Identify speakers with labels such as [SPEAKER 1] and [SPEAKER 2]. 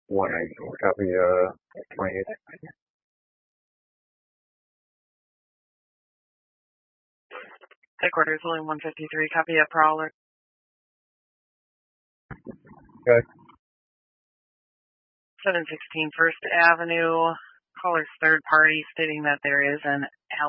[SPEAKER 1] 194, copy, 28.
[SPEAKER 2] Headquarters, William 153, copy a Prowler.
[SPEAKER 1] Okay.
[SPEAKER 2] 716 First Avenue, caller's third party stating that there is an